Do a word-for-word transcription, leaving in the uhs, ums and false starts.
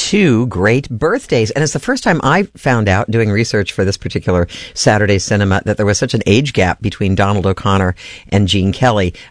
two great birthdays. And it's the first time I found out, doing research for this particular Saturday Cinema, that there was such an age gap between Donald O'Connor and Gene Kelly.